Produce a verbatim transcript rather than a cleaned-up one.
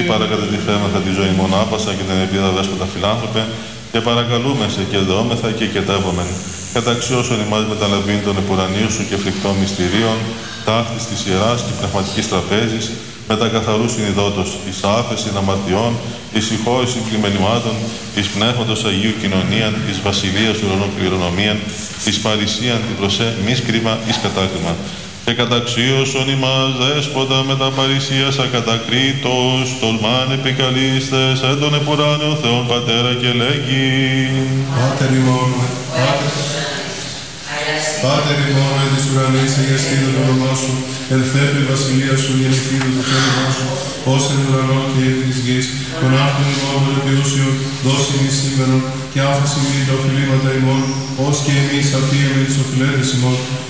παρακατατηθέμεθα τη ζωή μονάπασα και την ελπίδα δέσποτα φιλάνθρωπε, και παρακαλούμε σε και δεόμεθα και κετεύομεν. Καταξιώσον ημάς με τα λαβήν των επουρανίου σου και φρικτών μυστηρίων, ταύτης της Ιεράς και πνευματικής τραπέζης, με τα καθαρού συνειδότος, εις άφεσιν αμαρτιών, εις συγχώρησιν πλημμενημάτων, εις πνεύματος Αγίου κοινωνίαν, εις βασιλείας ουρανών κληρονομίαν, εις παρησίαν την προσέ μη σκρίμα εις κατάκριμα. Και καταξίωσον ημάς δέσποτα με τα παρησίας ακατακρίτως, τολμάν επικαλίστες εν τον επουράνιο Θεόν Πατέρα και λέγει. Πάτερ ημών, Πάτερ ημών, εν της ουρανής αγιαστήτω το όνομά σου, ελθέτω η βασιλεία σου, γεννηθήτω το θέλημά σου, ως εν ουρανό και επί της γης, τον άρτον ημών των επιούσιων, δώσει μη σήμερον, και άφαση μη τα οφειλήματα ημών, ως και εμείς αφίεμεν τις οφειλέτες ημών,